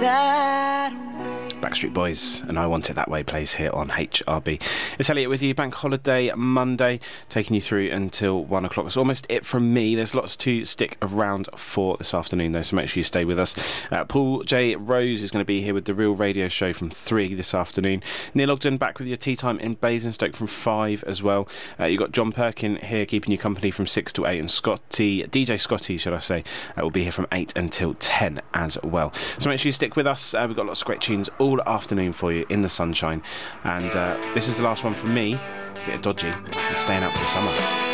that way. Backstreet Boys and I Want It That Way plays here on HRB. It's Elliot with you, Bank Holiday Monday, taking you through until 1 o'clock. That's almost it from me. There's lots to stick around for this afternoon, though, so make sure you stay with us. Paul J. Rose is going to be here with The Real Radio Show from 3 this afternoon. Neil Ogden back with your tea time in Basingstoke from 5 as well. You've got John Perkin here keeping you company from 6 to 8, and DJ Scotty, should I say, will be here from 8 until 10 as well. So make sure you stick with us. We've got lots of great tunes all afternoon for you in the sunshine, and this is the last one from me, a bit of Dodgy, and Staying Out for the Summer.